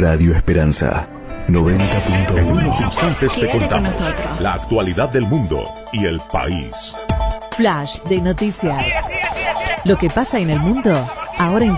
Radio Esperanza 90.1. En unos instantes te Quédate con contamos nosotros. la actualidad del mundo y el país. Flash de noticias. Lo que pasa en el mundo ahora en